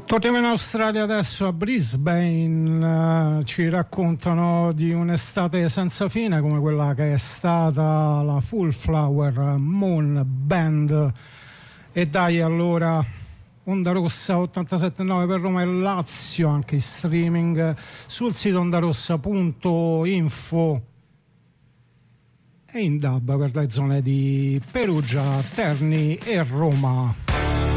Torniamo in Australia adesso, a Brisbane. Ci raccontano di un'estate senza fine come quella che è stata la Full Flower Moon Band. E dai, allora, Onda Rossa 87.9 per Roma e Lazio, anche in streaming sul sito ondarossa.info e in DAB per le zone di Perugia, Terni e Roma.